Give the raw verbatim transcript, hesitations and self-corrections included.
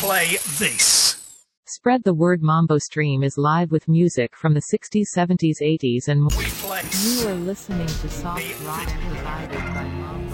play this. Spread the word. Mambo Stream is live with music from the sixties, seventies, eighties and more. We play You are listening to soft rock provided by Mambo.